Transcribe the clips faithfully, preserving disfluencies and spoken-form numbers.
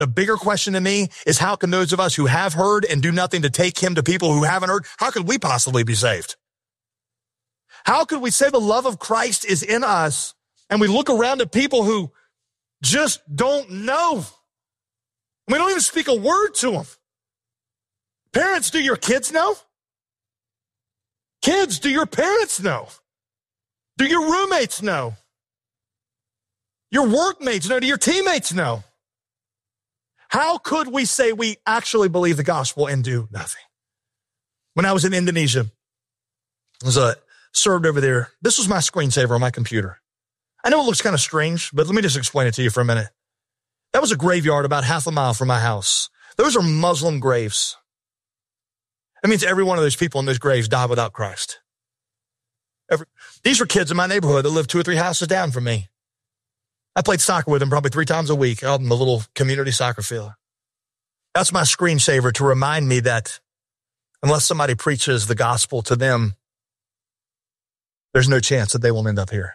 The bigger question to me is how can those of us who have heard and do nothing to take him to people who haven't heard, how could we possibly be saved? How could we say the love of Christ is in us and we look around at people who just don't know? We don't even speak a word to them. Parents, do your kids know? Kids, do your parents know? Do your roommates know? Your workmates know? Do your teammates know? How could we say we actually believe the gospel and do nothing? When I was in Indonesia, I was uh, served over there. This was my screensaver on my computer. I know it looks kind of strange, but let me just explain it to you for a minute. That was a graveyard about half a mile from my house. Those are Muslim graves. That means every one of those people in those graves died without Christ. Every, these were kids in my neighborhood that lived two or three houses down from me. I played soccer with them probably three times a week out in the little community soccer field. That's my screensaver to remind me that unless somebody preaches the gospel to them, there's no chance that they will end up here.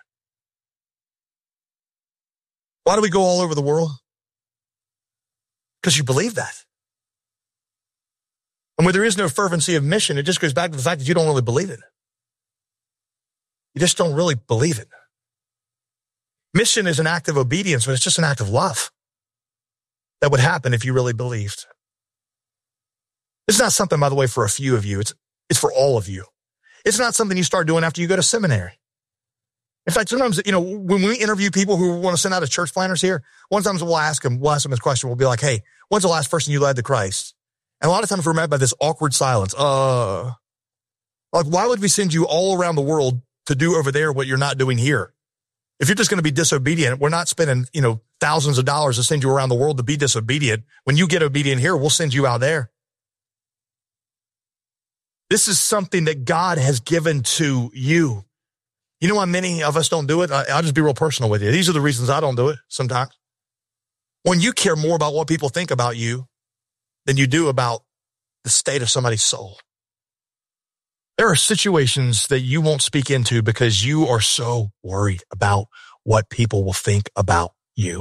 Why do we go all over the world? Because you believe that. And where there is no fervency of mission, it just goes back to the fact that you don't really believe it. You just don't really believe it. Mission is an act of obedience, but it's just an act of love that would happen if you really believed. It's not something, by the way, for a few of you. It's, it's for all of you. It's not something you start doing after you go to seminary. In fact, sometimes, you know, when we interview people who want to send out as church planners here, one times we'll ask them, we'll ask them this question. We'll be like, hey, when's the last person you led to Christ? And a lot of times we're met by this awkward silence. Uh, like, why would we send you all around the world to do over there what you're not doing here? If you're just going to be disobedient, we're not spending, you know, thousands of dollars to send you around the world to be disobedient. When you get obedient here, we'll send you out there. This is something that God has given to you. You know why many of us don't do it? I'll just be real personal with you. These are the reasons I don't do it sometimes. When you care more about what people think about you than you do about the state of somebody's soul. There are situations that you won't speak into because you are so worried about what people will think about you.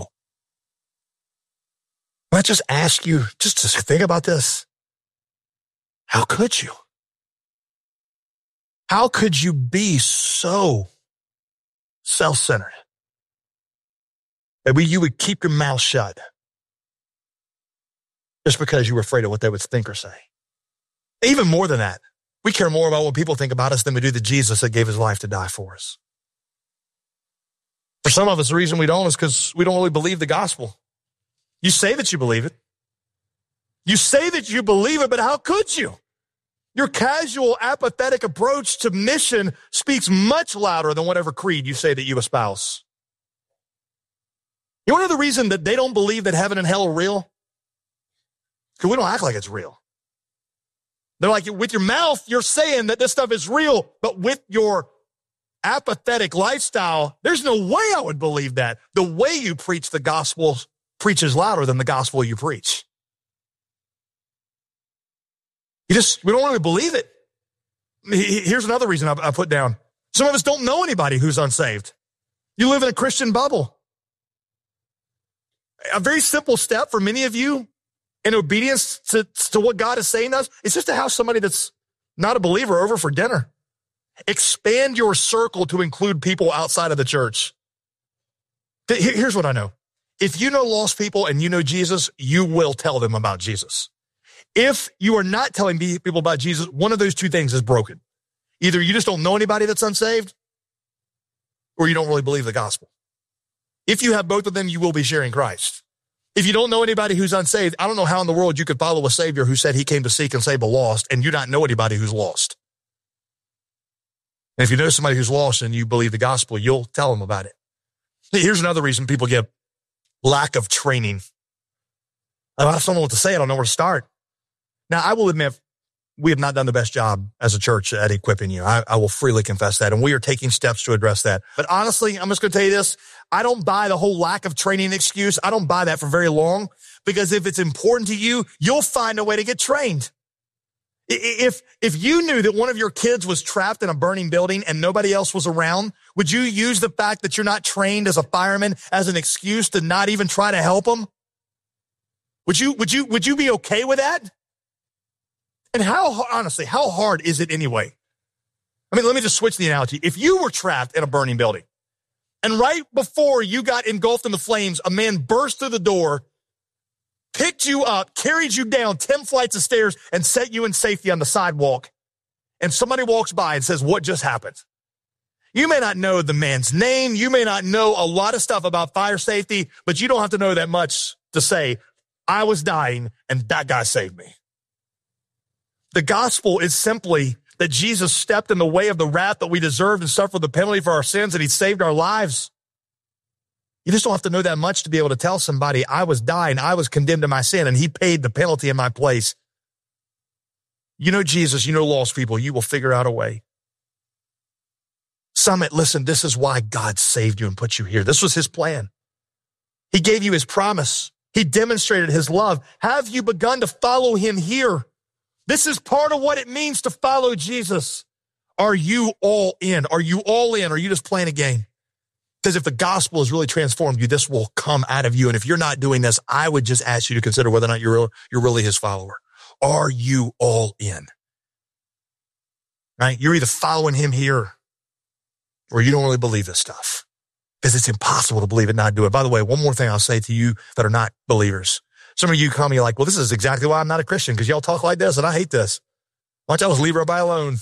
I just ask you just to think about this. How could you? How could you be so self-centered that we, you would keep your mouth shut just because you were afraid of what they would think or say? Even more than that, we care more about what people think about us than we do the Jesus that gave his life to die for us. For some of us, the reason we don't is because we don't really believe the gospel. You say that you believe it. You say that you believe it, but how could you? Your casual, apathetic approach to mission speaks much louder than whatever creed you say that you espouse. You want to know the reason that they don't believe that heaven and hell are real? Because we don't act like it's real. They're like, with your mouth, you're saying that this stuff is real, but with your apathetic lifestyle, there's no way I would believe that. The way you preach the gospel preaches louder than the gospel you preach. You just, we don't really believe it. Here's another reason I put down. Some of us don't know anybody who's unsaved. You live in a Christian bubble. A very simple step for many of you in obedience to, to what God is saying to us is just to have somebody that's not a believer over for dinner. Expand your circle to include people outside of the church. Here's what I know. If you know lost people and you know Jesus, you will tell them about Jesus. If you are not telling people about Jesus, one of those two things is broken. Either you just don't know anybody that's unsaved, or you don't really believe the gospel. If you have both of them, you will be sharing Christ. If you don't know anybody who's unsaved, I don't know how in the world you could follow a Savior who said he came to seek and save the lost, and you not know anybody who's lost. And if you know somebody who's lost and you believe the gospel, you'll tell them about it. Here's another reason people get lack of training. I just don't know what to say. I don't know where to start. Now, I will admit, we have not done the best job as a church at equipping you. I, I will freely confess that, and we are taking steps to address that. But honestly, I'm just going to tell you this. I don't buy the whole lack of training excuse. I don't buy that for very long, because if it's important to you, you'll find a way to get trained. If, if you knew that one of your kids was trapped in a burning building and nobody else was around, would you use the fact that you're not trained as a fireman as an excuse to not even try to help them? Would you, would you, would you be okay with that? And how, honestly, how hard is it anyway? I mean, let me just switch the analogy. If you were trapped in a burning building and right before you got engulfed in the flames, a man burst through the door, picked you up, carried you down ten flights of stairs and set you in safety on the sidewalk, and somebody walks by and says, what just happened? You may not know the man's name. You may not know a lot of stuff about fire safety, but you don't have to know that much to say, I was dying and that guy saved me. The gospel is simply that Jesus stepped in the way of the wrath that we deserved and suffered the penalty for our sins, and he saved our lives. You just don't have to know that much to be able to tell somebody, I was dying, I was condemned to my sin, and he paid the penalty in my place. You know Jesus, you know lost people, you will figure out a way. Summit, listen, this is why God saved you and put you here. This was his plan. He gave you his promise. He demonstrated his love. Have you begun to follow him here? This is part of what it means to follow Jesus. Are you all in? Are you all in? Or are you just playing a game? Because if the gospel has really transformed you, this will come out of you. And if you're not doing this, I would just ask you to consider whether or not you're, you're really his follower. Are you all in? Right? You're either following him here or you don't really believe this stuff. Because it's impossible to believe it and not do it. By the way, one more thing I'll say to you that are not believers. Some of you call me like, well, this is exactly why I'm not a Christian, because y'all talk like this and I hate this. Why don't y'all just leave everybody alone?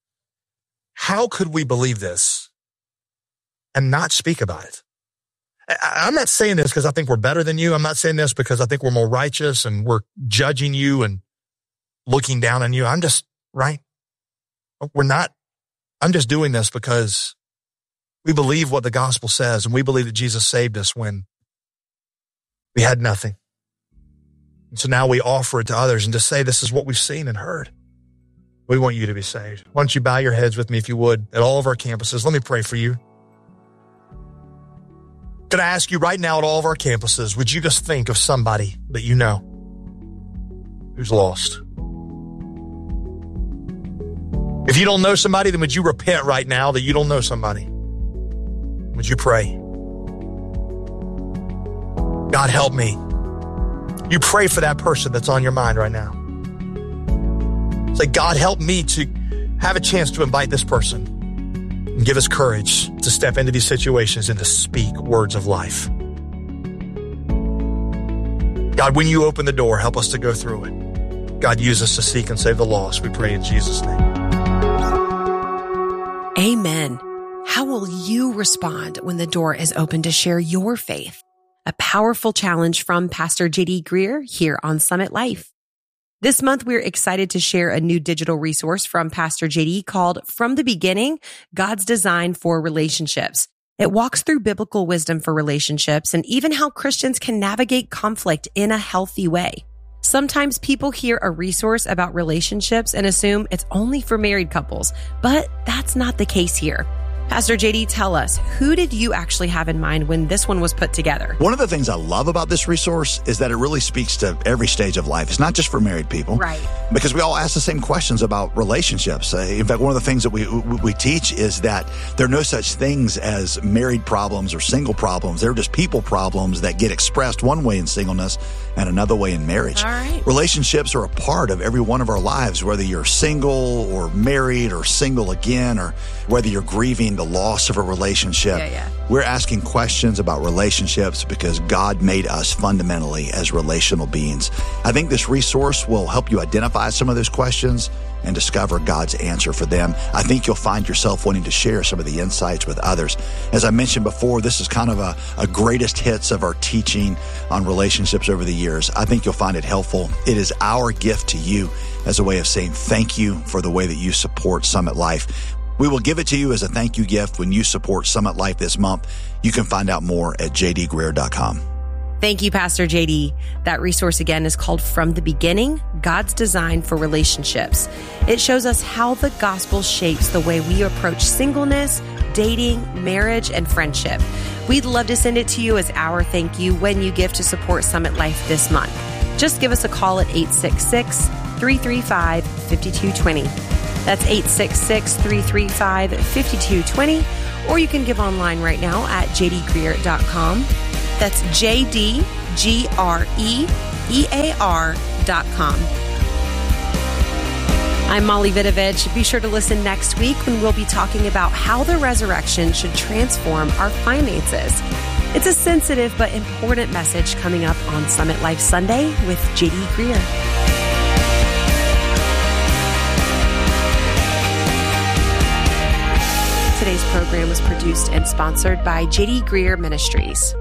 How could we believe this and not speak about it? I'm not saying this because I think we're better than you. I'm not saying this because I think we're more righteous and we're judging you and looking down on you. I'm just, right? We're not, I'm just doing this because we believe what the gospel says, and we believe that Jesus saved us when we had nothing. And so now we offer it to others and just say, this is what we've seen and heard. We want you to be saved. Why don't you bow your heads with me, if you would, at all of our campuses. Let me pray for you. Could I ask you right now at all of our campuses, would you just think of somebody that you know who's lost? If you don't know somebody, then would you repent right now that you don't know somebody? Would you pray? God, help me. You pray for that person that's on your mind right now. Say, God, help me to have a chance to invite this person and give us courage to step into these situations and to speak words of life. God, when you open the door, help us to go through it. God, use us to seek and save the lost. We pray in Jesus' name. Amen. How will you respond when the door is open to share your faith? A powerful challenge from Pastor J D Greear here on Summit Life. This month, we're excited to share a new digital resource from Pastor J D called From the Beginning, God's Design for Relationships. It walks through biblical wisdom for relationships and even how Christians can navigate conflict in a healthy way. Sometimes people hear a resource about relationships and assume it's only for married couples, but that's not the case here. Pastor J D, tell us, who did you actually have in mind when this one was put together? One of the things I love about this resource is that it really speaks to every stage of life. It's not just for married people. Right. Because we all ask the same questions about relationships. Uh, in fact, one of the things that we we teach is that there are no such things as married problems or single problems. They're just people problems that get expressed one way in singleness and another way in marriage. All right. Relationships are a part of every one of our lives, whether you're single or married or single again, or whether you're grieving the loss of a relationship. Yeah, yeah. We're asking questions about relationships because God made us fundamentally as relational beings. I think this resource will help you identify some of those questions and discover God's answer for them. I think you'll find yourself wanting to share some of the insights with others. As I mentioned before, this is kind of a, a greatest hits of our teaching on relationships over the years. I think you'll find it helpful. It is our gift to you as a way of saying thank you for the way that you support Summit Life. We will give it to you as a thank you gift when you support Summit Life this month. You can find out more at j d greear dot com. Thank you, Pastor J D. That resource again is called From the Beginning, God's Design for Relationships. It shows us how the gospel shapes the way we approach singleness, dating, marriage, and friendship. We'd love to send it to you as our thank you when you give to support Summit Life this month. Just give us a call at eight six six, three three five, five two two zero. That's eight six six, three three five, five two two zero. Or you can give online right now at j d greear dot com. That's J D G R E E A R dot com. I'm Molly Vidovich. Be sure to listen next week when we'll be talking about how the resurrection should transform our finances. It's a sensitive but important message coming up on Summit Life Sunday with J D Greear. Today's program was produced and sponsored by J D Greear Ministries.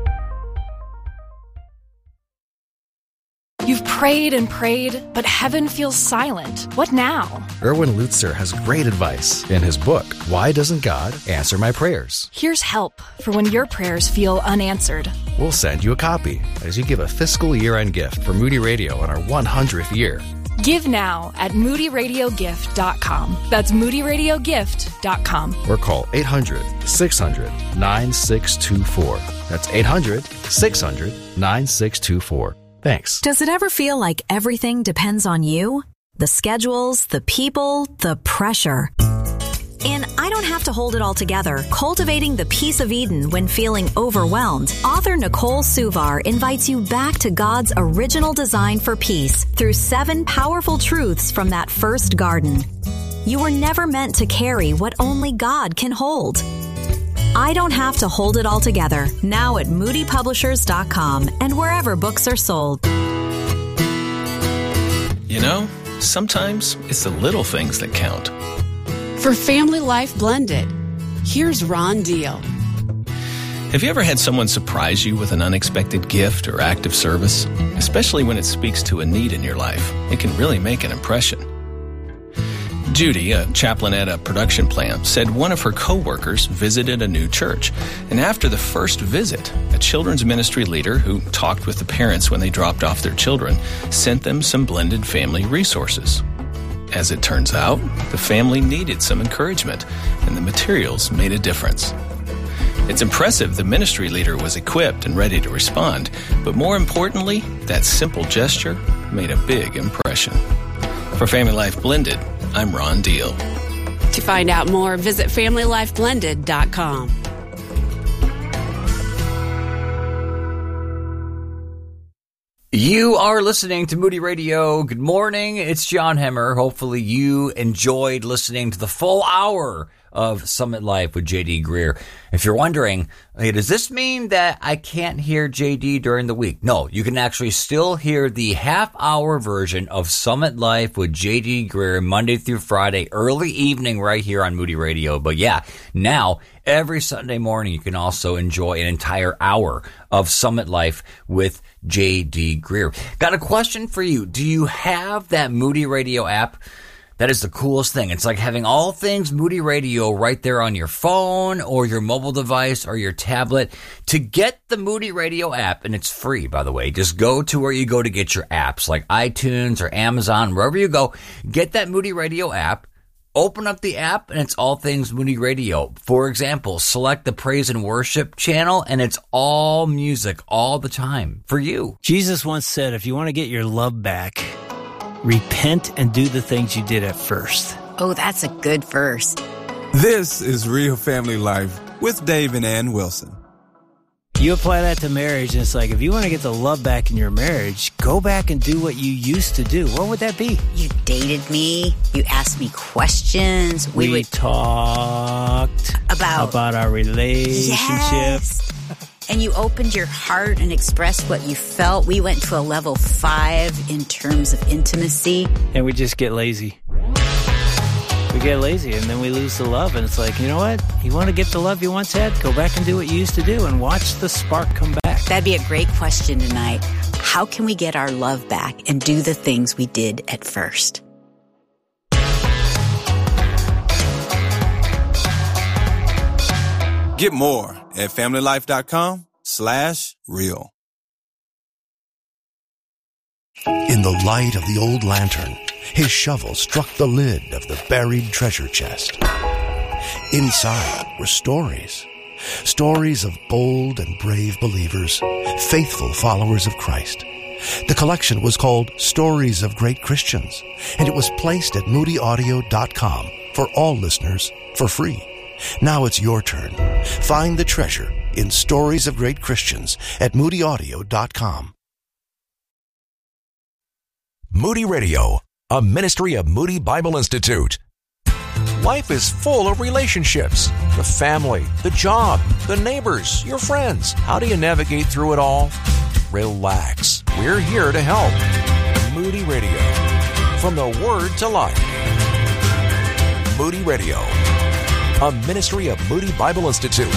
You've prayed and prayed, but heaven feels silent. What now? Erwin Lutzer has great advice in his book, Why Doesn't God Answer My Prayers? Here's help for when your prayers feel unanswered. We'll send you a copy as you give a fiscal year-end gift for Moody Radio on our one hundredth year. Give now at moody radio gift dot com. That's moody radio gift dot com. Or call eight hundred, six hundred, nine six two four. That's eight hundred, six hundred, nine six two four. Thanks. Does it ever feel like everything depends on you? The schedules, the people, the pressure. In I Don't Have to Hold It All Together, Cultivating the Peace of Eden When Feeling Overwhelmed, author Nicole Suvar invites you back to God's original design for peace through seven powerful truths from that first garden. You were never meant to carry what only God can hold. I Don't Have to Hold It All Together, now at moody publishers dot com and wherever books are sold. You know, sometimes it's the little things that count. For Family Life Blended, here's Ron Deal. Have you ever had someone surprise you with an unexpected gift or act of service? Especially when it speaks to a need in your life, it can really make an impression. Judy, a chaplain at a production plant, said one of her co-workers visited a new church. And after the first visit, a children's ministry leader who talked with the parents when they dropped off their children sent them some blended family resources. As it turns out, the family needed some encouragement, and the materials made a difference. It's impressive the ministry leader was equipped and ready to respond, but more importantly, that simple gesture made a big impression. For Family Life Blended, I'm Ron Deal. To find out more, visit family life blended dot com. You are listening to Moody Radio. Good morning. It's John Hemmer. Hopefully you enjoyed listening to the full hour of Summit Life with J D Greear. If you're wondering, hey, does this mean that I can't hear J D during the week? No, you can actually still hear the half-hour version of Summit Life with J D Greear Monday through Friday, early evening right here on Moody Radio. But yeah, now every Sunday morning you can also enjoy an entire hour of Summit Life with J D Greear. Got a question for you. Do you have that Moody Radio app? That is the coolest thing. It's like having all things Moody Radio right there on your phone or your mobile device or your tablet. To get the Moody Radio app, and it's free, by the way, just go to where you go to get your apps, like iTunes or Amazon, wherever you go. Get that Moody Radio app. Open up the app, and it's all things Moody Radio. For example, select the Praise and Worship channel, and it's all music all the time for you. Jesus once said, if you want to get your love back, repent and do the things you did at first. Oh, that's a good verse. This is Real Family Life with Dave and Ann Wilson. You apply that to marriage, and it's like, if you want to get the love back in your marriage, go back and do what you used to do. What would that be? You dated me. You asked me questions. We, we would talked about, about our relationship. Yes. And you opened your heart and expressed what you felt. We went to a level five in terms of intimacy. And we just get lazy. We get lazy, and then we lose the love. And it's like, you know what? You want to get the love you once had? Go back and do what you used to do and watch the spark come back. That'd be a great question tonight. How can we get our love back and do the things we did at first? Get more at familylife.com slash real. In the light of the old lantern, his shovel struck the lid of the buried treasure chest. Inside were stories. Stories of bold and brave believers, faithful followers of Christ. The collection was called Stories of Great Christians, and it was placed at moody audio dot com for all listeners for free. Now it's your turn. Find the treasure in Stories of Great Christians at moody audio dot com. Moody Radio, a ministry of Moody Bible Institute. Life is full of relationships. The family, the job, the neighbors, your friends. How do you navigate through it all? Relax. We're here to help. Moody Radio. From the Word to Life. Moody Radio, a ministry of Moody Bible Institute.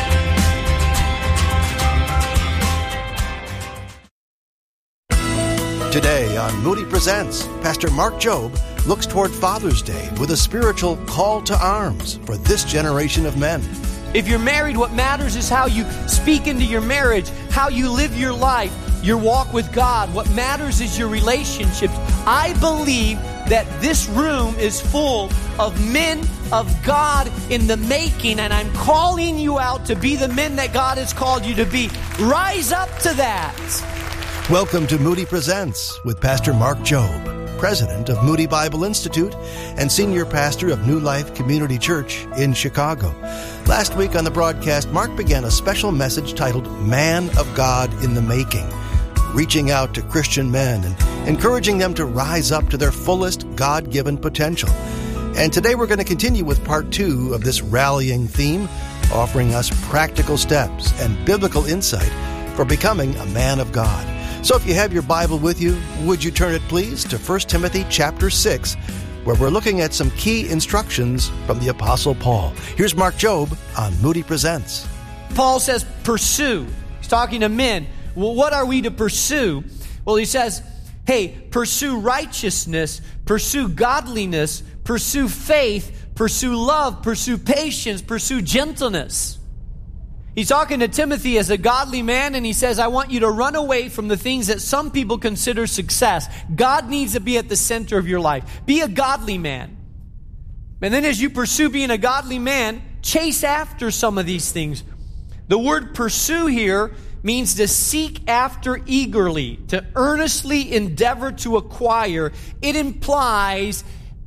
Today on Moody Presents, Pastor Mark Jobe looks toward Father's Day with a spiritual call to arms for this generation of men. If you're married, what matters is how you speak into your marriage, how you live your life, your walk with God. What matters is your relationships. I believe that this room is full of men of God in the making, and I'm calling you out to be the men that God has called you to be. Rise up to that. Welcome to Moody Presents with Pastor Mark Jobe, president of Moody Bible Institute and senior pastor of New Life Community Church in Chicago. Last week on the broadcast, Mark began a special message titled Man of God in the Making, reaching out to Christian men and encouraging them to rise up to their fullest God-given potential. And today we're going to continue with part two of this rallying theme, offering us practical steps and biblical insight for becoming a man of God. So if you have your Bible with you, would you turn it please to First Timothy chapter six, where we're looking at some key instructions from the Apostle Paul. Here's Mark Jobe on Moody Presents. Paul says, pursue. He's talking to men. Well, what are we to pursue? Well, he says, hey, pursue righteousness, pursue godliness, pursue faith, pursue love, pursue patience, pursue gentleness. He's talking to Timothy as a godly man, and he says, I want you to run away from the things that some people consider success. God needs to be at the center of your life. Be a godly man. And then as you pursue being a godly man, chase after some of these things. The word pursue here means to seek after eagerly, to earnestly endeavor to acquire. It implies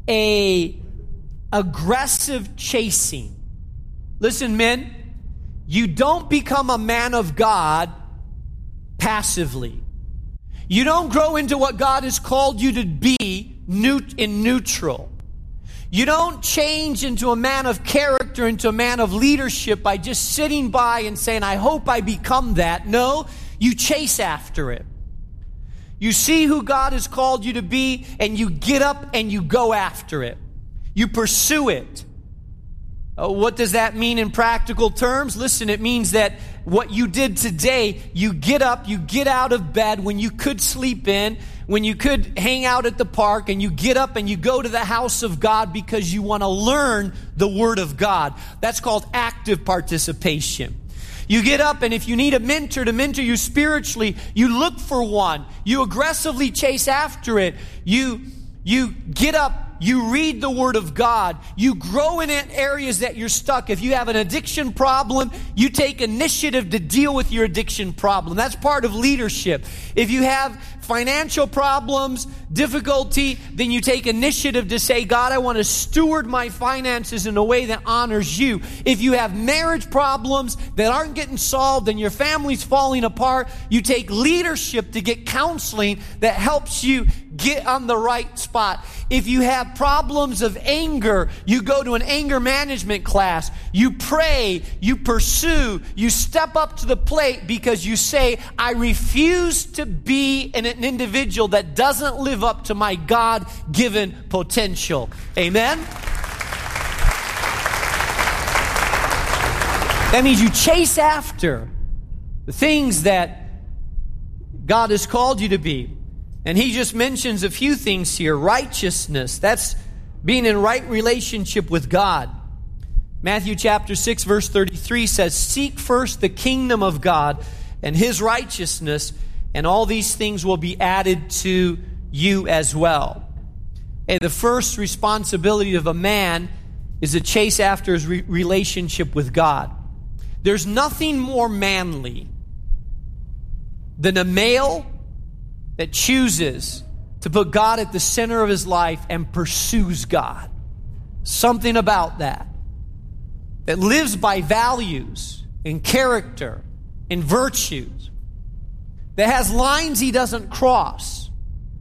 a aggressive chasing. Listen, men, you don't become a man of God passively. You don't grow into what God has called you to be in neutral. You don't change into a man of character, into a man of leadership by just sitting by and saying, I hope I become that. No, you chase after it. You see who God has called you to be, and you get up and you go after it. You pursue it. Uh, what does that mean in practical terms? Listen, it means that what you did today, you get up, you get out of bed when you could sleep in, when you could hang out at the park, and you get up and you go to the house of God because you want to learn the Word of God. That's called active participation. You get up, and if you need a mentor to mentor you spiritually, you look for one. You aggressively chase after it. You, you get up. You read the Word of God. You grow in areas that you're stuck. If you have an addiction problem, you take initiative to deal with your addiction problem. That's part of leadership. If you have financial problems, difficulty, then you take initiative to say, God, I want to steward my finances in a way that honors you. If you have marriage problems that aren't getting solved and your family's falling apart, you take leadership to get counseling that helps you get on the right spot. If you have problems of anger, you go to an anger management class. You pray, you pursue, you step up to the plate because you say, I refuse to be an, an individual that doesn't live up to my God-given potential. Amen? That means you chase after the things that God has called you to be. And he just mentions a few things here. Righteousness, that's being in right relationship with God. Matthew chapter six, verse thirty-three says, seek first the kingdom of God and his righteousness, and all these things will be added to you as well. And the first responsibility of a man is to chase after his re- relationship with God. There's nothing more manly than a male that chooses to put God at the center of his life and pursues God. Something about that. That lives by values and character and virtues. That has lines he doesn't cross.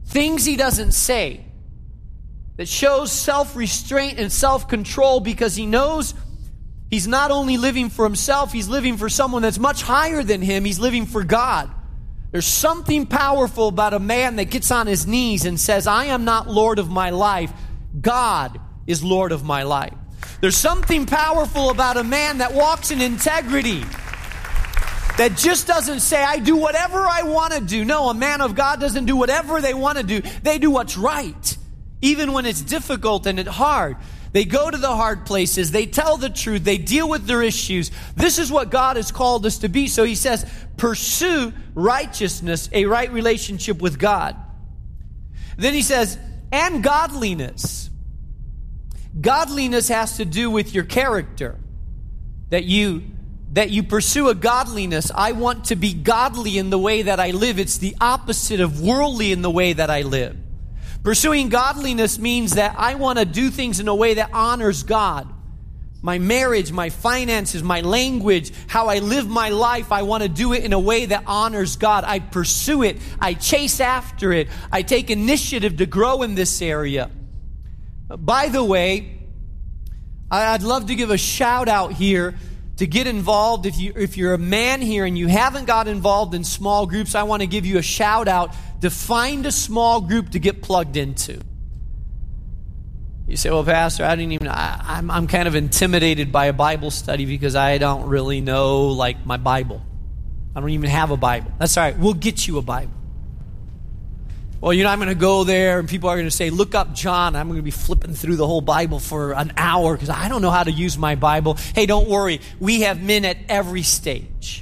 things he doesn't say, that shows self-restraint and self-control because he knows he's not only living for himself, he's living for someone that's much higher than him. He's living for God. There's something powerful about a man that gets on his knees and says, I am not Lord of my life. God is Lord of my life. There's something powerful about a man that walks in integrity, that just doesn't say, I do whatever I want to do. No, a man of God doesn't do whatever they want to do. They do what's right, even when it's difficult and it's hard. They go to the hard places. They tell the truth. They deal with their issues. This is what God has called us to be. So he says, pursue righteousness, a right relationship with God. Then he says, and godliness. Godliness has to do with your character. That you, that you pursue a godliness. I want to be godly in the way that I live. It's the opposite of worldly in the way that I live. Pursuing godliness means that I want to do things in a way that honors God. My marriage, my finances, my language, how I live my life, I want to do it in a way that honors God. I pursue it. I chase after it. I take initiative to grow in this area. By the way, I'd love to give a shout out here to get involved. If you, if you're a man here and you haven't got involved in small groups, I want to give you a shout out to find a small group to get plugged into. You say, well, Pastor, I didn't even, I, I'm, I'm kind of intimidated by a Bible study because I don't really know, like, my Bible. I don't even have a Bible. That's all right. We'll get you a Bible. Well, you know, I'm going to go there and people are going to say, look up John. I'm going to be flipping through the whole Bible for an hour because I don't know how to use my Bible. Hey, don't worry. We have men at every stage.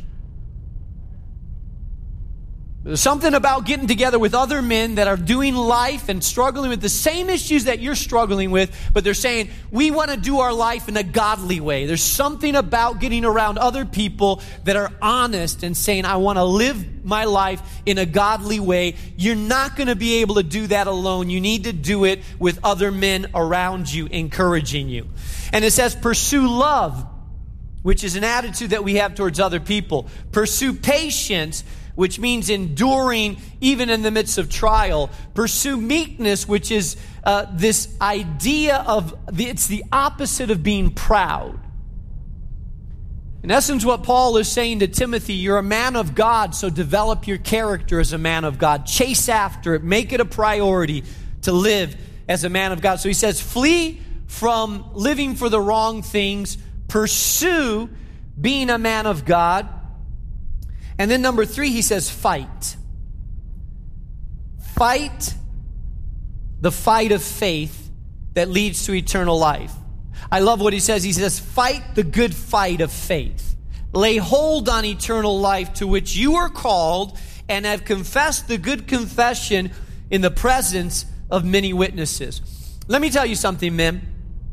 There's something about getting together with other men that are doing life and struggling with the same issues that you're struggling with, but they're saying, we want to do our life in a godly way. There's something about getting around other people that are honest and saying, I want to live my life in a godly way. You're not going to be able to do that alone. You need to do it with other men around you, encouraging you. And it says, pursue love, which is an attitude that we have towards other people. Pursue patience, which means enduring even in the midst of trial. Pursue meekness, which is uh, this idea of, the, it's the opposite of being proud. In essence, what Paul is saying to Timothy, you're a man of God, so develop your character as a man of God. Chase after it. Make it a priority to live as a man of God. So he says, flee from living for the wrong things. Pursue being a man of God. And then number three, he says, fight. Fight the fight of faith that leads to eternal life. I love what he says. He says, fight the good fight of faith. Lay hold on eternal life to which you are called and have confessed the good confession in the presence of many witnesses. Let me tell you something, men.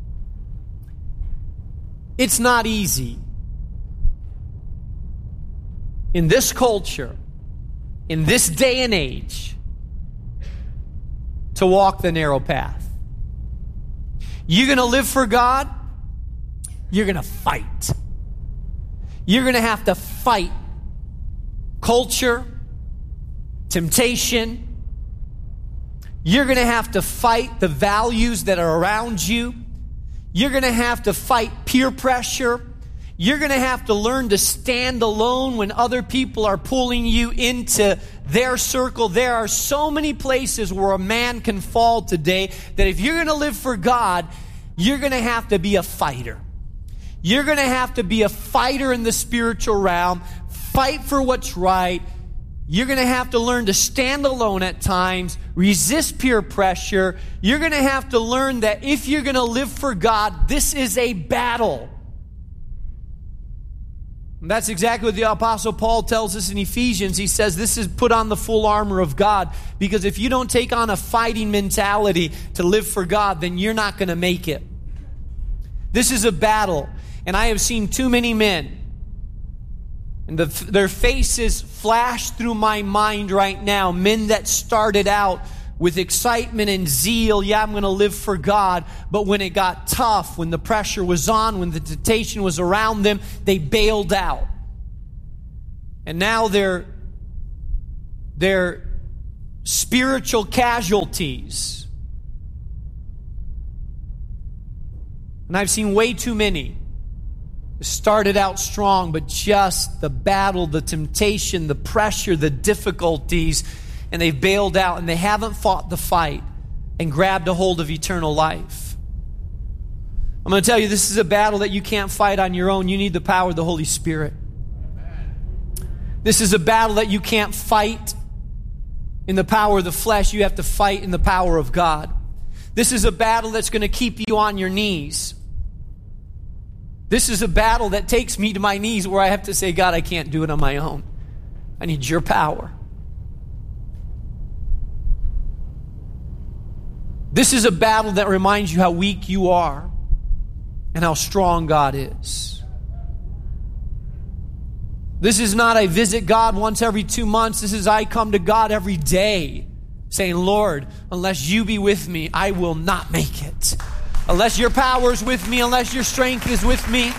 It's not easy in this culture, in this day and age, to walk the narrow path. You're going to live for God, you're going to fight. You're going to have to fight culture, temptation. You're going to have to fight the values that are around you. You're going to have to fight peer pressure. You're going to have to learn to stand alone when other people are pulling you into their circle. There are so many places where a man can fall today that if you're going to live for God, you're going to have to be a fighter. You're going to have to be a fighter in the spiritual realm, fight for what's right. You're going to have to learn to stand alone at times, resist peer pressure. You're going to have to learn that if you're going to live for God, this is a battle. And that's exactly what the Apostle Paul tells us in Ephesians. He says this is put on the full armor of God, because if you don't take on a fighting mentality to live for God, then you're not going to make it. This is a battle, and I have seen too many men, and the, their faces flash through my mind right now, men that started out with excitement and zeal, yeah, I'm going to live for God. But when it got tough, when the pressure was on, when the temptation was around them, they bailed out. And now they're, they're spiritual casualties. And I've seen way too many. It started out strong, but just the battle, the temptation, the pressure, the difficulties, and they've bailed out and they haven't fought the fight and grabbed a hold of eternal life. I'm going to tell you, this is a battle that you can't fight on your own. You need the power of the Holy Spirit. This is a battle that you can't fight in the power of the flesh. You have to fight in the power of God. This is a battle that's going to keep you on your knees. This is a battle that takes me to my knees where I have to say, God, I can't do it on my own. I need your power. This is a battle that reminds you how weak you are and how strong God is. This is not I visit God once every two months. This is I come to God every day saying, Lord, unless you be with me, I will not make it. Unless your power is with me, unless your strength is with me.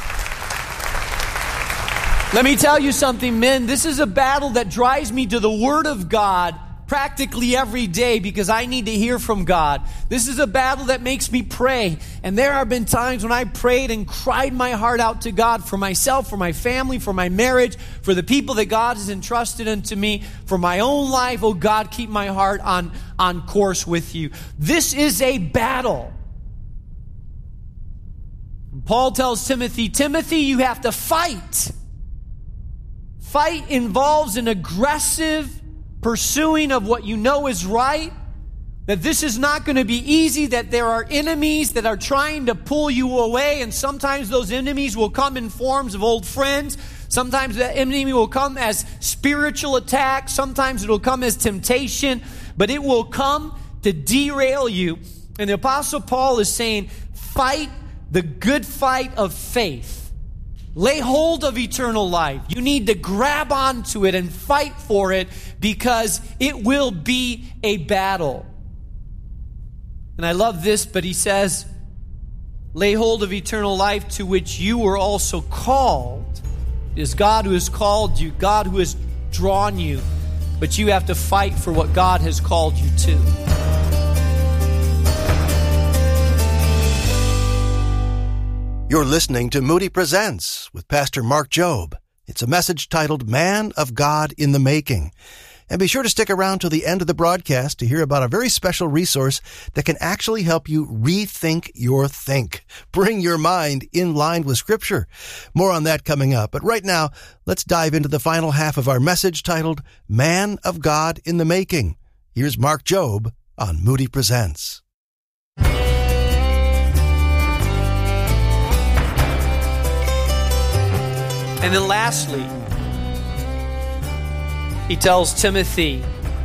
Let me tell you something, men. This is a battle that drives me to the Word of God practically every day because I need to hear from God. This is a battle that makes me pray. And there have been times when I prayed and cried my heart out to God for myself, for my family, for my marriage, for the people that God has entrusted unto me, for my own life. Oh God, keep my heart on, on course with you. This is a battle. Paul tells Timothy, Timothy, you have to fight. Fight involves an aggressive pursuing of what you know is right, that this is not going to be easy, that there are enemies that are trying to pull you away, and sometimes those enemies will come in forms of old friends. Sometimes the enemy will come as spiritual attack. Sometimes it will come as temptation, but it will come to derail you. And the Apostle Paul is saying, fight the good fight of faith. Lay hold of eternal life. You need to grab onto it and fight for it because it will be a battle. And I love this, but he says, lay hold of eternal life to which you were also called. It is God who has called you, God who has drawn you, but you have to fight for what God has called you to. You're listening to Moody Presents with Pastor Mark Jobe. It's a message titled Man of God in the Making. And be sure to stick around till the end of the broadcast to hear about a very special resource that can actually help you rethink your think. Bring your mind in line with Scripture. More on that coming up. But right now, let's dive into the final half of our message titled Man of God in the Making. Here's Mark Jobe on Moody Presents. And then lastly, he tells Timothy,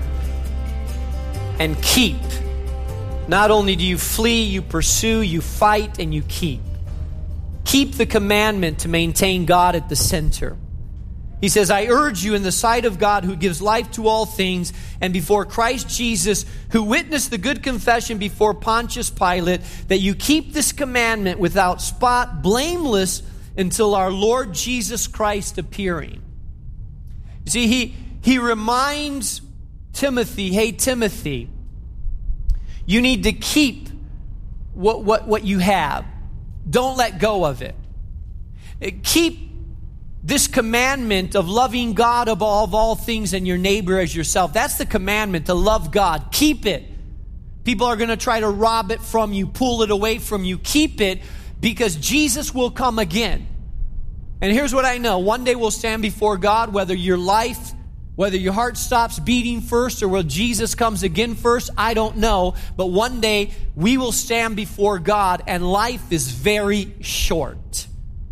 and keep. Not only do you flee, you pursue, you fight, and you keep. Keep the commandment to maintain God at the center. He says, I urge you in the sight of God who gives life to all things and before Christ Jesus, who witnessed the good confession before Pontius Pilate, that you keep this commandment without spot, blameless, until our Lord Jesus Christ appearing. You see, he, he reminds Timothy, hey, Timothy, you need to keep what, what, what you have. Don't let go of it. Keep this commandment of loving God above all things and your neighbor as yourself. That's the commandment, to love God. Keep it. People are going to try to rob it from you, pull it away from you. Keep it, because Jesus will come again. And here's what I know. One day we'll stand before God, whether your life, whether your heart stops beating first or whether Jesus comes again first, I don't know. But one day we will stand before God, and life is very short.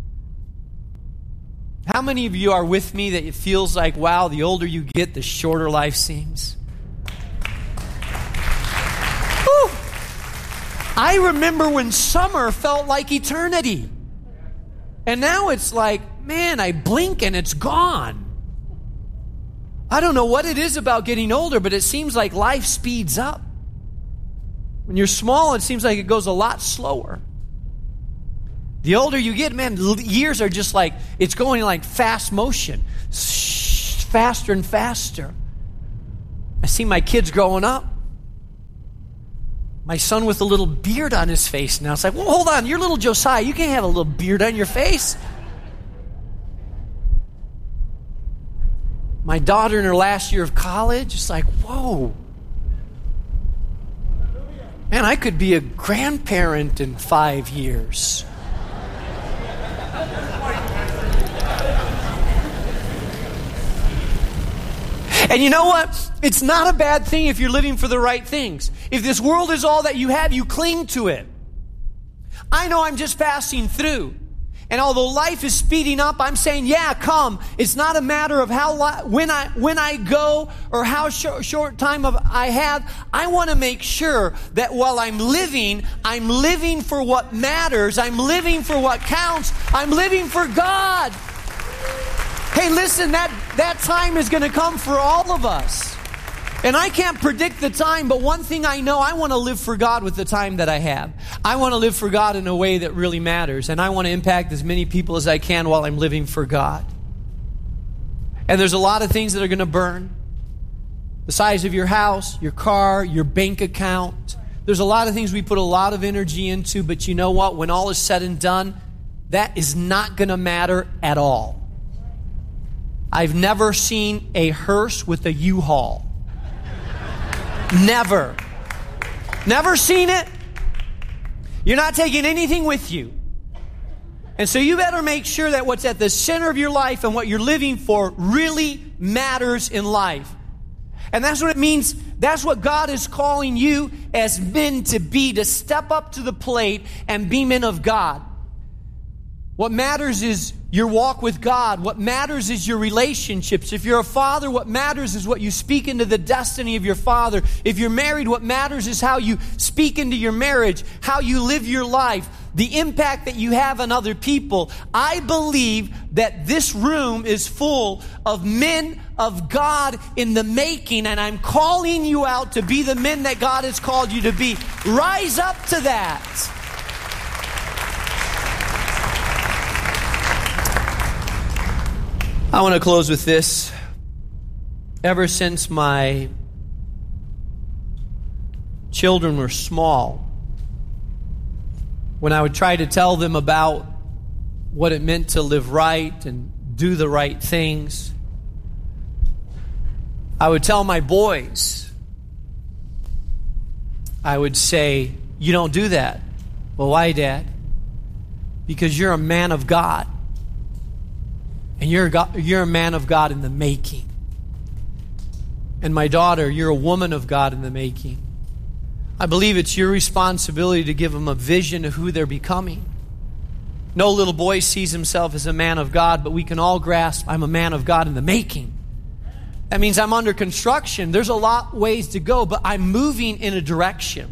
How many of you are with me that it feels like, wow, the older you get, the shorter life seems? Whew. I remember when summer felt like eternity. And now it's like, man, I blink and it's gone. I don't know what it is about getting older, but it seems like life speeds up. When you're small, it seems like it goes a lot slower. The older you get, man, years are just like, it's going like fast motion. Faster and faster. I see my kids growing up. My son with a little beard on his face now. It's like, well, hold on, you're little Josiah. You can't have a little beard on your face. My daughter in her last year of college, it's like, whoa. Man, I could be a grandparent in five years. And you know what? It's not a bad thing if you're living for the right things. If this world is all that you have, you cling to it. I know I'm just passing through. And although life is speeding up, I'm saying, yeah, come. It's not a matter of how li- when I when I go or how short, short time of I have. I want to make sure that while I'm living, I'm living for what matters. I'm living for what counts. I'm living for God. Hey, listen, that, that time is going to come for all of us. And I can't predict the time, but one thing I know, I want to live for God with the time that I have. I want to live for God in a way that really matters. And I want to impact as many people as I can while I'm living for God. And there's a lot of things that are going to burn. The size of your house, your car, your bank account. There's a lot of things we put a lot of energy into, but you know what? When all is said and done, that is not going to matter at all. I've never seen a hearse with a U-Haul. Never. Never seen it. You're not taking anything with you. And so you better make sure that what's at the center of your life and what you're living for really matters in life. And that's what it means. That's what God is calling you as men to be, to step up to the plate and be men of God. What matters is your walk with God. What matters is your relationships. If you're a father, what matters is what you speak into the destiny of your father. If you're married, what matters is how you speak into your marriage, how you live your life, the impact that you have on other people. I believe that this room is full of men of God in the making, and I'm calling you out to be the men that God has called you to be. Rise up to that. I want to close with this. Ever since my children were small, when I would try to tell them about what it meant to live right and do the right things, I would tell my boys, I would say, you don't do that. Well, why, Dad? Because you're a man of God. And you're a, God, you're a man of God in the making. And my daughter, you're a woman of God in the making. I believe it's your responsibility to give them a vision of who they're becoming. No little boy sees himself as a man of God, but we can all grasp, I'm a man of God in the making. That means I'm under construction. There's a lot of ways to go, but I'm moving in a direction.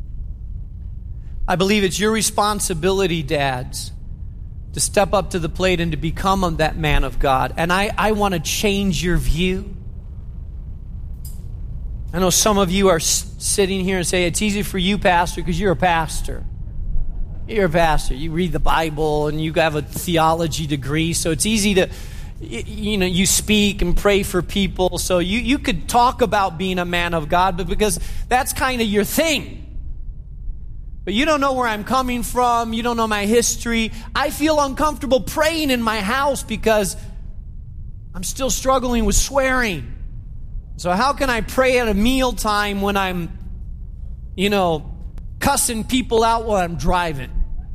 I believe it's your responsibility, dads, to step up to the plate and to become that man of God. And I, I want to change your view. I know some of you are s- sitting here and say, it's easy for you, Pastor, because you're a pastor. You're a pastor. You read the Bible and you have a theology degree, so it's easy to, you know, you speak and pray for people. So you, you could talk about being a man of God, but because that's kind of your thing. But you don't know where I'm coming from. You don't know my history. I feel uncomfortable praying in my house because I'm still struggling with swearing. So how can I pray at a mealtime when I'm, you know, cussing people out while I'm driving?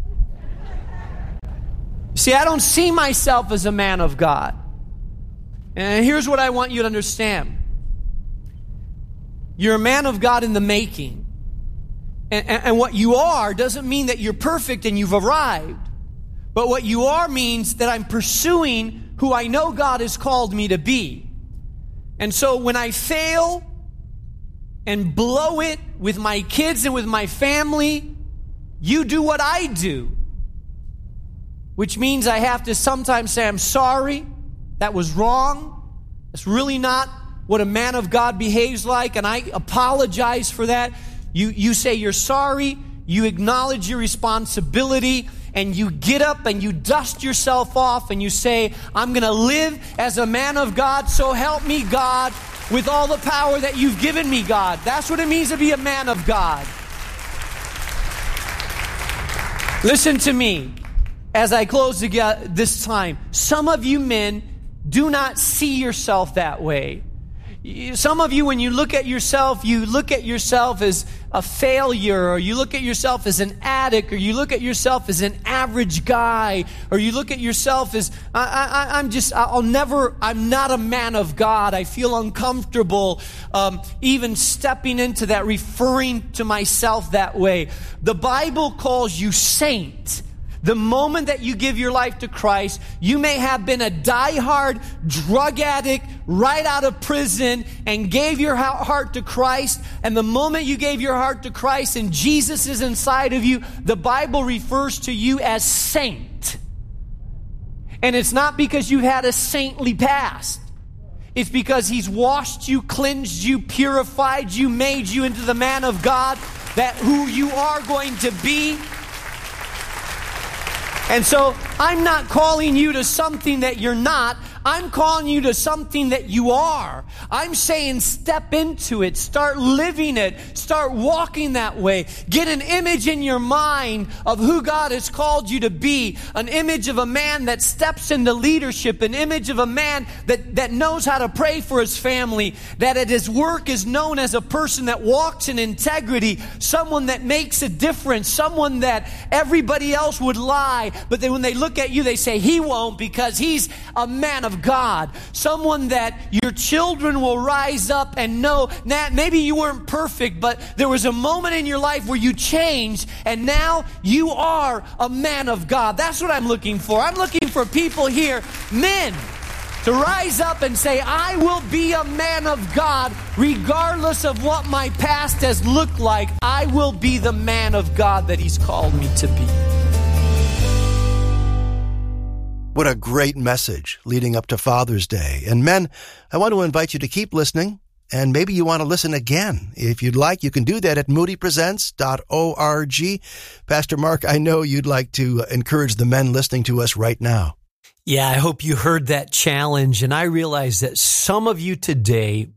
See, I don't see myself as a man of God. And here's what I want you to understand. You're a man of God in the making. And, and, and what you are doesn't mean that you're perfect and you've arrived. But what you are means that I'm pursuing who I know God has called me to be. And so when I fail and blow it with my kids and with my family, you do what I do. Which means I have to sometimes say, I'm sorry, that was wrong. That's really not what a man of God behaves like, and I apologize for that. You, you say you're sorry, you acknowledge your responsibility, and you get up and you dust yourself off and you say, I'm going to live as a man of God, so help me God. with all the power that you've given me, God. That's what it means to be a man of God. Listen to me as I close together this time. Some of you men do not see yourself that way. Some of you, when you look at yourself, you look at yourself as a failure, or you look at yourself as an addict, or you look at yourself as an average guy, or you look at yourself as, I, I, I'm just, I'll never, I'm not a man of God. I feel uncomfortable um, even stepping into that, referring to myself that way. The Bible calls you saint. The moment that you give your life to Christ, you may have been a diehard drug addict right out of prison and gave your heart to Christ. And the moment you gave your heart to Christ and Jesus is inside of you, the Bible refers to you as saint. And it's not because you had a saintly past. It's because He's washed you, cleansed you, purified you, made you into the man of God that who you are going to be. And so I'm not calling you to something that you're not. I'm calling you to something that you are. I'm saying step into it. Start living it. Start walking that way. Get an image in your mind of who God has called you to be. An image of a man that steps into leadership. An image of a man that, that knows how to pray for his family. That at his work is known as a person that walks in integrity. Someone that makes a difference. Someone that everybody else would lie. But then when they look at you, they say, he won't because he's a man of God. Someone that your children will rise up and know, Nat, maybe you weren't perfect, but there was a moment in your life where you changed and now you are a man of God. That's what I'm looking for. I'm looking for people here, men, to rise up and say, I will be a man of God regardless of what my past has looked like. I will be the man of God that He's called me to be. What a great message leading up to Father's Day. And men, I want to invite you to keep listening, and maybe you want to listen again. If you'd like, you can do that at moody presents dot org. Pastor Mark, I know you'd like to encourage the men listening to us right now. Yeah, I hope you heard that challenge. And I realize that some of you today,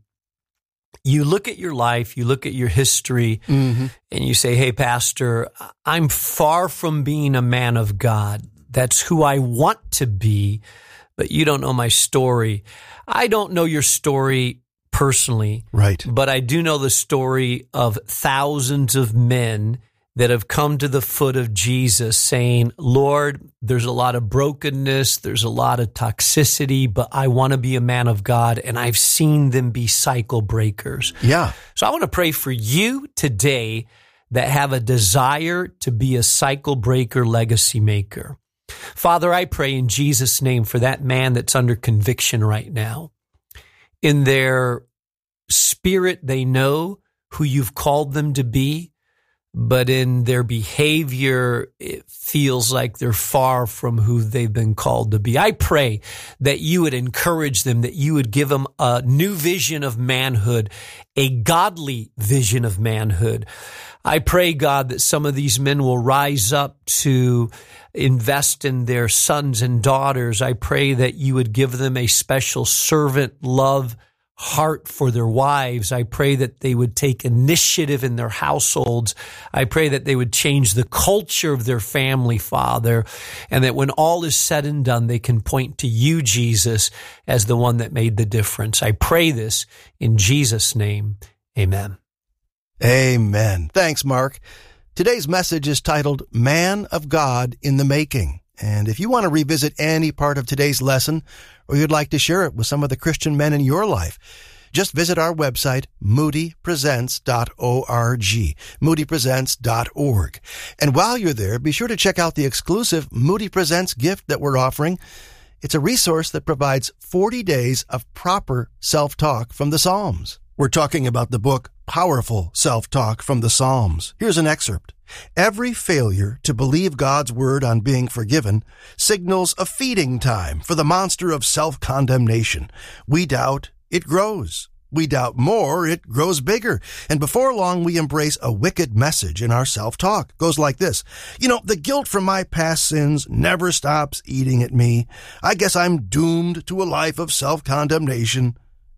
you look at your life, you look at your history, mm-hmm. and you say, hey, Pastor, I'm far from being a man of God. That's who I want to be, but you don't know my story. I don't know your story personally, right? But I do know the story of thousands of men that have come to the foot of Jesus saying, Lord, there's a lot of brokenness, there's a lot of toxicity, but I want to be a man of God, and I've seen them be cycle breakers. Yeah. So I want to pray for you today that have a desire to be a cycle breaker, legacy maker. Father, I pray in Jesus' name for that man that's under conviction right now. In their spirit, they know who you've called them to be, but in their behavior, it feels like they're far from who they've been called to be. I pray that you would encourage them, that you would give them a new vision of manhood, a godly vision of manhood. I pray, God, that some of these men will rise up to invest in their sons and daughters. I pray that you would give them a special servant love heart for their wives. I pray that they would take initiative in their households. I pray that they would change the culture of their family, Father, and that when all is said and done, they can point to you, Jesus, as the one that made the difference. I pray this in Jesus' name. Amen. Amen. Thanks, Mark. Today's message is titled Man of God in the Making. And if you want to revisit any part of today's lesson, or you'd like to share it with some of the Christian men in your life, just visit our website, moody presents dot org, moody presents dot org. And while you're there, be sure to check out the exclusive Moody Presents gift that we're offering. It's a resource that provides forty days of proper self-talk from the Psalms. We're talking about the book, Powerful Self-Talk from the Psalms. Here's an excerpt. Every failure to believe God's word on being forgiven signals a feeding time for the monster of self-condemnation. We doubt, it grows. We doubt more, it grows bigger. And before long, we embrace a wicked message in our self-talk. It goes like this. You know, the guilt from my past sins never stops eating at me. I guess I'm doomed to a life of self-condemnation.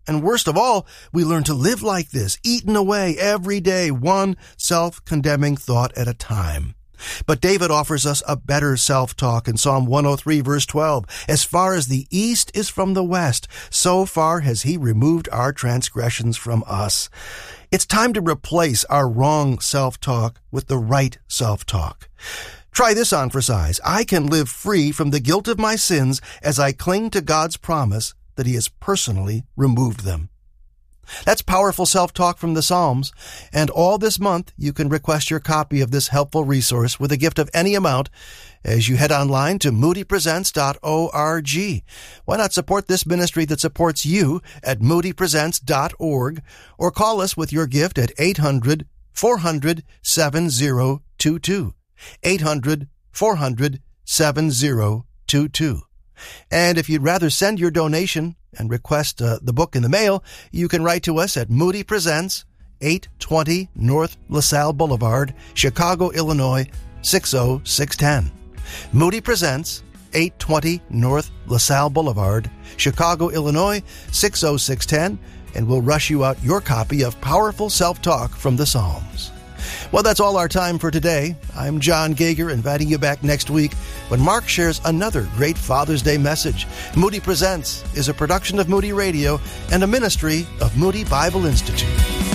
And worst of all, we learn to live like this, eaten away every day, one self-condemning thought at a time. But David offers us a better self-talk in Psalm one oh three, verse twelve. As far as the east is from the west, so far has he removed our transgressions from us. It's time to replace our wrong self-talk with the right self-talk. Try this on for size. I can live free from the guilt of my sins as I cling to God's promise that he has personally removed them. That's powerful self-talk from the Psalms, and all this month you can request your copy of this helpful resource with a gift of any amount as you head online to moody presents dot org. Why not support this ministry that supports you at moody presents dot org, or call us with your gift at eight hundred, four hundred, seven oh two two, eight hundred, four hundred, seven oh two two. And if you'd rather send your donation and request uh, the book in the mail, you can write to us at Moody Presents, eight twenty North LaSalle Boulevard, Chicago, Illinois, six oh six one oh. Moody Presents, eight twenty North LaSalle Boulevard, Chicago, Illinois, six oh six one oh, and we'll rush you out your copy of Powerful Self-Talk from the Psalms. Well, that's all our time for today. I'm John Gager, inviting you back next week when Mark shares another great Father's Day message. Moody Presents is a production of Moody Radio and a ministry of Moody Bible Institute.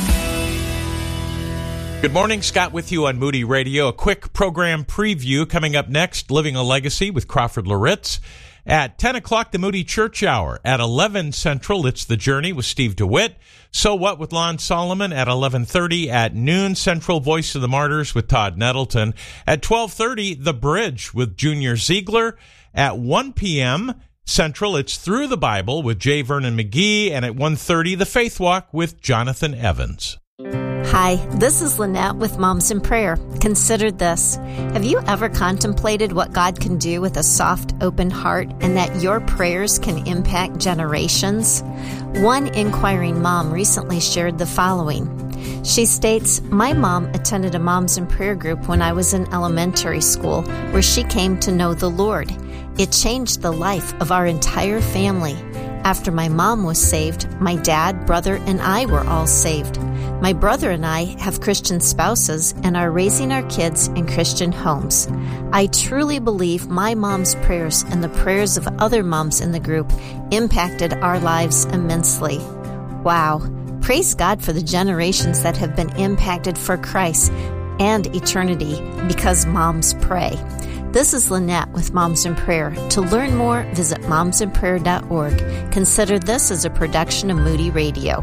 Good morning, Scott with you on Moody Radio. A quick program preview coming up next, Living a Legacy with Crawford Loritz. At ten o'clock, the Moody Church Hour. At eleven Central, it's The Journey with Steve DeWitt. So What with Lon Solomon at eleven thirty. At noon Central, Voice of the Martyrs with Todd Nettleton. At twelve thirty, The Bridge with Junior Ziegler. At one p.m. Central, it's Through the Bible with J. Vernon McGee. And at one thirty, The Faith Walk with Jonathan Evans. Hi, this is Lynette with Moms in Prayer. Consider this. Have you ever contemplated what God can do with a soft, open heart and that your prayers can impact generations? One inquiring mom recently shared the following. She states, my mom attended a Moms in Prayer group when I was in elementary school where she came to know the Lord. It changed the life of our entire family. After my mom was saved, my dad, brother, and I were all saved. My brother and I have Christian spouses and are raising our kids in Christian homes. I truly believe my mom's prayers and the prayers of other moms in the group impacted our lives immensely. Wow. Praise God for the generations that have been impacted for Christ and eternity because moms pray. This is Lynette with Moms in Prayer. To learn more, visit moms in prayer dot org. Consider this as a production of Moody Radio.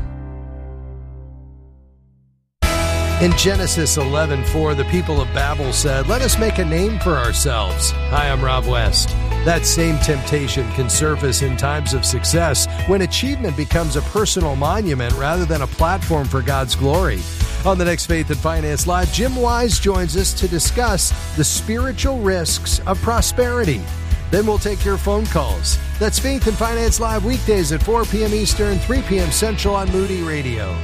In Genesis eleven four, the people of Babel said, let us make a name for ourselves. Hi, I'm Rob West. That same temptation can surface in times of success when achievement becomes a personal monument rather than a platform for God's glory. On the next Faith and Finance Live, Jim Wise joins us to discuss the spiritual risks of prosperity. Then we'll take your phone calls. That's Faith and Finance Live weekdays at four p.m. Eastern, three p.m. Central on Moody Radio.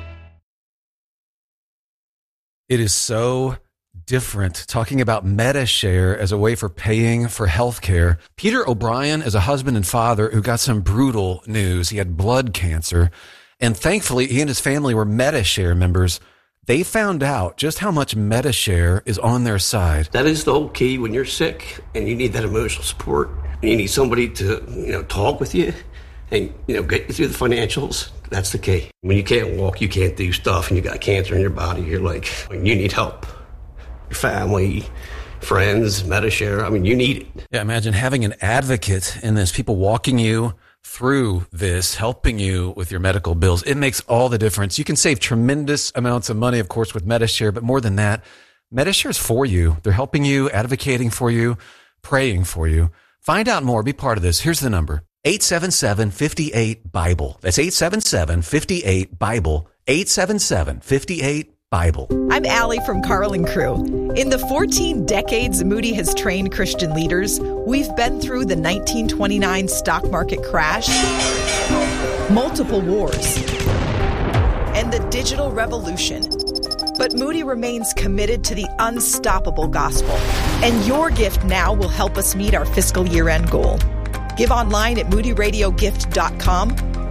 It is so different talking about MediShare as a way for paying for health care. Peter O'Brien is a husband and father who got some brutal news. He had blood cancer, and thankfully he and his family were MediShare members. They found out just how much MediShare is on their side. That is the whole key when you're sick and you need that emotional support. You need somebody to, you know, talk with you and, you know, get you through the financials. That's the key. When you can't walk, you can't do stuff, and you got cancer in your body, you're like, you need help. Your family, friends, MediShare, I mean, you need it. Yeah, imagine having an advocate in this, people walking you through this, helping you with your medical bills. It makes all the difference. You can save tremendous amounts of money, of course, with MediShare, but more than that, MediShare is for you. They're helping you, advocating for you, praying for you. Find out more. Be part of this. Here's the number. eight seven seven, five eight, Bible. That's eight seven seven, five eight, Bible. eight seven seven, five eight, Bible. I'm Allie from Carl and Crew. In the fourteen decades Moody has trained Christian leaders, we've been through the nineteen twenty-nine stock market crash, multiple wars, and the digital revolution. But Moody remains committed to the unstoppable gospel, and your gift now will help us meet our fiscal year-end goal. Give online at moody radio gift dot com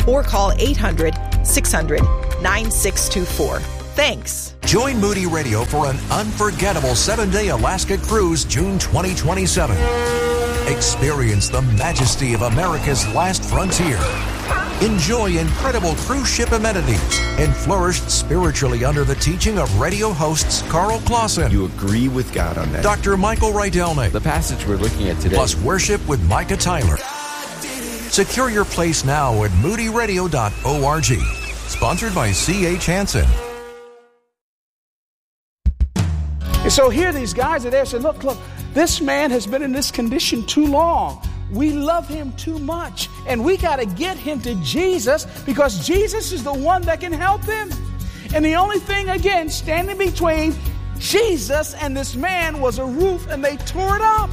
or call eight hundred, six hundred, nine six two four. Thanks. Join Moody Radio for an unforgettable seven-day Alaska cruise June twenty twenty-seven. Experience the majesty of America's last frontier. Enjoy incredible cruise ship amenities and flourish spiritually under the teaching of radio hosts Carl Clausen. You agree with God on that. Doctor Michael Rydelnik. The passage we're looking at today. Plus worship with Micah Tyler. Secure your place now at moody radio dot org. Sponsored by C H Hansen. And so here these guys are there saying, look, look, this man has been in this condition too long. We love him too much. And we got to get him to Jesus because Jesus is the one that can help him. And the only thing, again, standing between Jesus and this man was a roof, and they tore it up.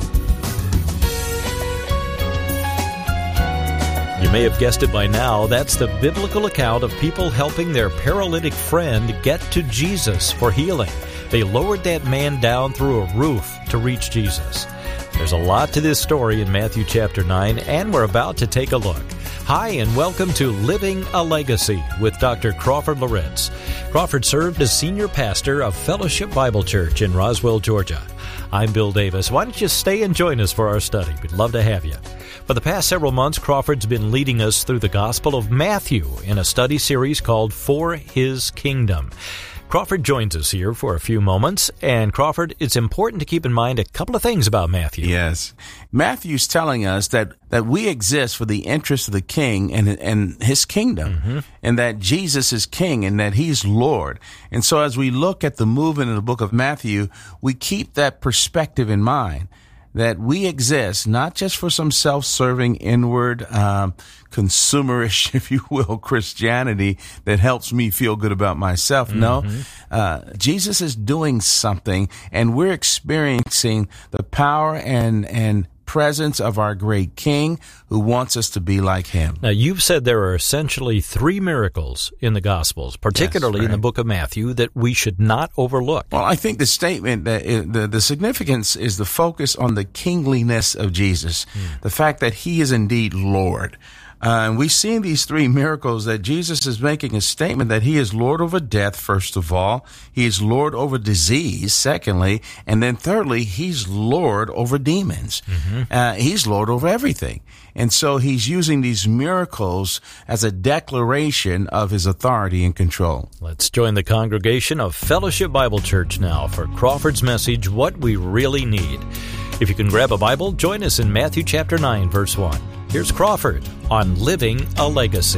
You may have guessed it by now. That's the biblical account of people helping their paralytic friend get to Jesus for healing. They lowered that man down through a roof to reach Jesus. There's a lot to this story in Matthew chapter nine, and we're about to take a look. Hi, and welcome to Living a Legacy with Doctor Crawford Loritts. Crawford served as senior pastor of Fellowship Bible Church in Roswell, Georgia. I'm Bill Davis. Why don't you stay and join us for our study? We'd love to have you. For the past several months, Crawford's been leading us through the Gospel of Matthew in a study series called For His Kingdom. Crawford joins us here for a few moments. And Crawford, it's important to keep in mind a couple of things about Matthew. Yes. Matthew's telling us that, that we exist for the interest of the king and, and his kingdom, mm-hmm. and that Jesus is king and that he's Lord. And so as we look at the movement in the book of Matthew, we keep that perspective in mind, that we exist not just for some self-serving, inward, um, consumerish, if you will, Christianity that helps me feel good about myself. Mm-hmm. No, uh, Jesus is doing something, and we're experiencing the power and and presence of our great King who wants us to be like him. Now, you've said there are essentially three miracles in the Gospels, particularly yes, right. in the book of Matthew, that we should not overlook. Well, I think the statement, that it, the, the significance is the focus on the kingliness of Jesus, mm. the fact that he is indeed Lord. Uh, and we see in these three miracles that Jesus is making a statement that he is Lord over death, first of all. He is Lord over disease, secondly. And then thirdly, he's Lord over demons. Mm-hmm. Uh, he's Lord over everything. And so he's using these miracles as a declaration of his authority and control. Let's join the congregation of Fellowship Bible Church now for Crawford's message, What We Really Need. If you can grab a Bible, join us in Matthew chapter nine, verse one. Here's Crawford on Living a Legacy.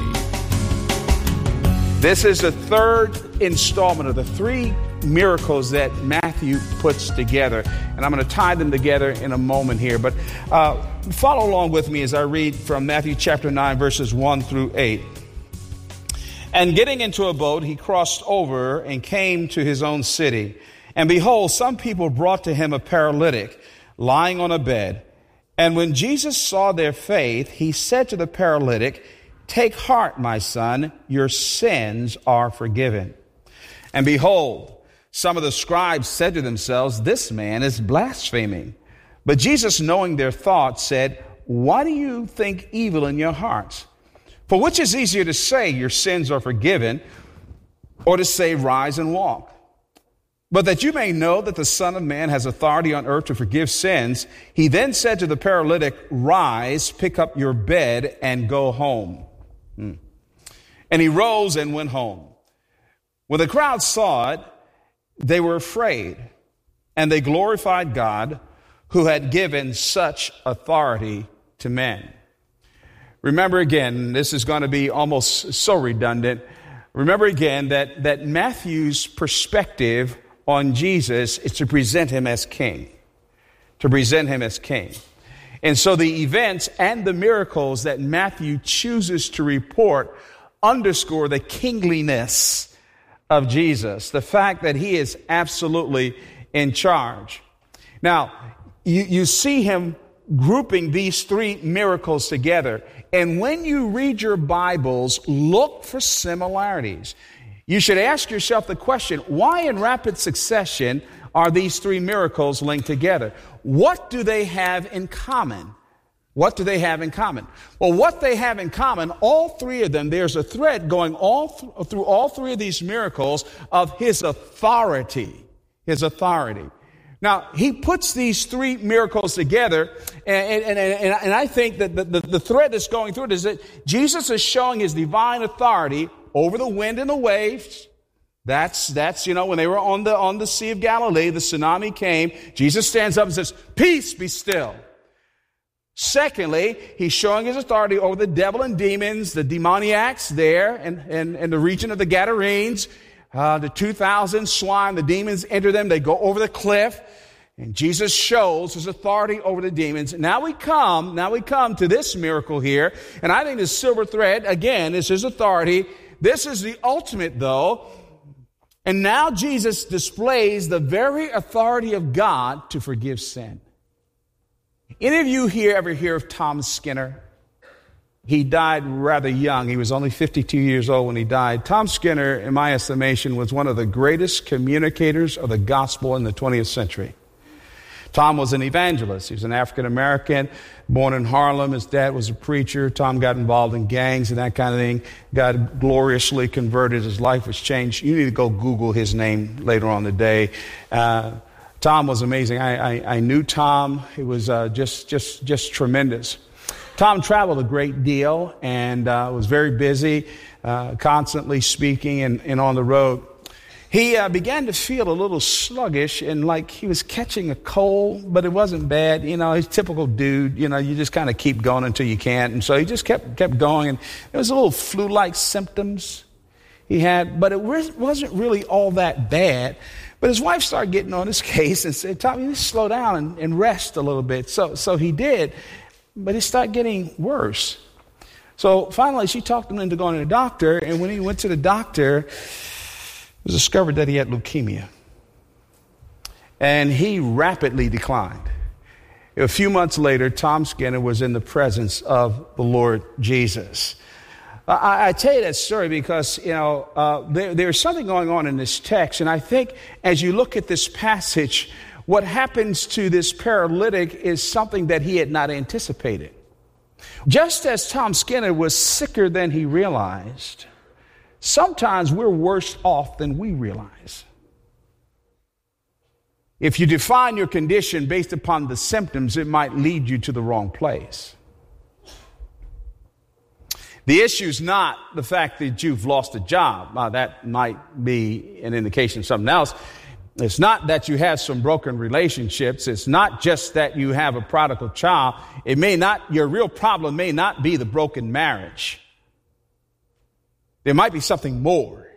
This is the third installment of the three miracles that Matthew puts together. And I'm going to tie them together in a moment here. But uh, follow along with me as I read from Matthew chapter nine, verses one through eight. And getting into a boat, he crossed over and came to his own city. And behold, some people brought to him a paralytic lying on a bed. And when Jesus saw their faith, he said to the paralytic, "Take heart, my son, your sins are forgiven." And behold, some of the scribes said to themselves, "This man is blaspheming." But Jesus, knowing their thoughts, said, "Why do you think evil in your hearts? For which is easier to say, your sins are forgiven, or to say, rise and walk? But that you may know that the Son of Man has authority on earth to forgive sins," he then said to the paralytic, "Rise, pick up your bed, and go home." Hmm. And he rose and went home. When the crowd saw it, they were afraid, and they glorified God, who had given such authority to men. Remember again, this is going to be almost so redundant. Remember again that, that Matthew's perspective on Jesus is to present him as king, to present him as king. And so the events and the miracles that Matthew chooses to report underscore the kingliness of Jesus, the fact that he is absolutely in charge. Now, you, you see him grouping these three miracles together. And when you read your Bibles, look for similarities. You should ask yourself the question, why in rapid succession are these three miracles linked together? What do they have in common? What do they have in common? Well, what they have in common, all three of them, there's a thread going all th- through all three of these miracles of his authority. His authority. Now, he puts these three miracles together, and, and, and, and I think that the, the, the thread that's going through it is that Jesus is showing his divine authority over the wind and the waves. That's, that's, you know, when they were on the, on the Sea of Galilee, the tsunami came. Jesus stands up and says, "Peace, be still." Secondly, he's showing his authority over the devil and demons, the demoniacs there in, in, in the region of the Gadarenes. Uh, the two thousand swine, the demons enter them. They go over the cliff. And Jesus shows his authority over the demons. Now we come, now we come to this miracle here. And I think the silver thread, again, is his authority. This is the ultimate, though. And now Jesus displays the very authority of God to forgive sin. Any of you here ever hear of Tom Skinner? He died rather young. He was only fifty-two years old when he died. Tom Skinner, in my estimation, was one of the greatest communicators of the gospel in the twentieth century. Tom was an evangelist. He was an African-American, born in Harlem. His dad was a preacher. Tom got involved in gangs and that kind of thing. Got gloriously converted. His life was changed. You need to go Google his name later on the day. Uh, Tom was amazing. I, I, I knew Tom. It was uh, just, just, just tremendous. Tom traveled a great deal and uh, was very busy, uh, constantly speaking and, and on the road. He uh, began to feel a little sluggish and like he was catching a cold, but it wasn't bad. You know, he's a typical dude. You know, you just kind of keep going until you can't. And so he just kept kept going. And there was a little flu-like symptoms he had, but it wasn't really all that bad. But his wife started getting on his case and said, "Tom, you need to slow down and, and rest a little bit." So, so he did, but it started getting worse. So finally, she talked him into going to the doctor. And when he went to the doctor, it was discovered that he had leukemia. And he rapidly declined. A few months later, Tom Skinner was in the presence of the Lord Jesus. I, I tell you that story because, you know, uh, there, there's something going on in this text. And I think as you look at this passage, what happens to this paralytic is something that he had not anticipated. Just as Tom Skinner was sicker than he realized, sometimes we're worse off than we realize. If you define your condition based upon the symptoms, it might lead you to the wrong place. The issue is not the fact that you've lost a job. Now, that might be an indication of something else. It's not that you have some broken relationships. It's not just that you have a prodigal child. It may not, your real problem may not be the broken marriage. There might be something more.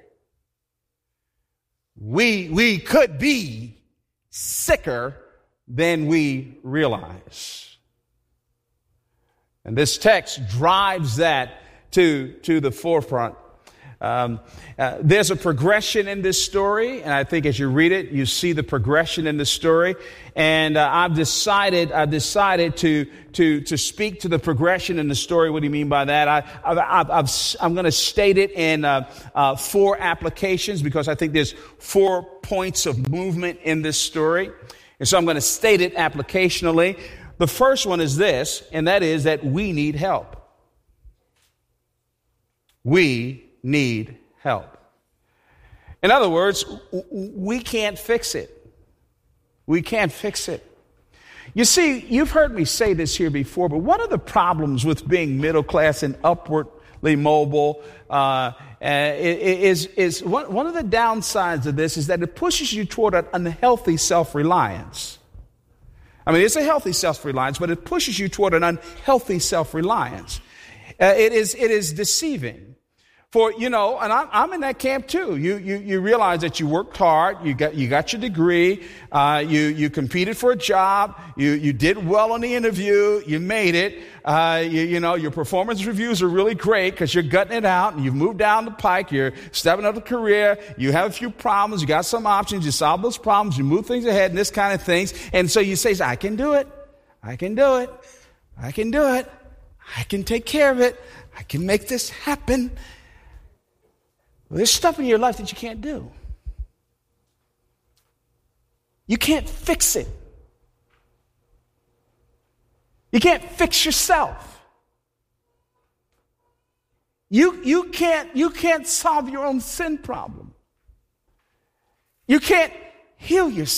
We, we could be sicker than we realize. And this text drives that to, to the forefront. Um, uh, there's a progression in this story, and I think as you read it, you see the progression in the story. And uh, I've decided, I've decided to to to speak to the progression in the story. What do you mean by that? I, I've, I've, I've, I'm going to state it in uh, uh, four applications because I think there's four points of movement in this story, and so I'm going to state it applicationally. The first one is this, and that is that we need help. We need help. In other words, we can't fix it. We can't fix it. You see, you've heard me say this here before, but one of the problems with being middle class and upwardly mobile uh, is, is one, one of the downsides of this is that it pushes you toward an unhealthy self-reliance. I mean, it's a healthy self-reliance, but it pushes you toward an unhealthy self-reliance. Uh, it is, it is deceiving. For, you know, and I'm, I'm in that camp too. You, you, you realize that you worked hard, you got, you got your degree, uh, you, you competed for a job, you, you did well on the interview, you made it, uh, you, you know, your performance reviews are really great because you're gutting it out and you've moved down the pike, you're stepping up the career, you have a few problems, you got some options, you solve those problems, you move things ahead and this kind of things. And so you say, I can do it, I can do it, I can do it, I can take care of it, I can make this happen. Well, there's stuff in your life that you can't do. You can't fix it. You can't fix yourself. You, you, can't, you can't solve your own sin problem. You can't heal yourself.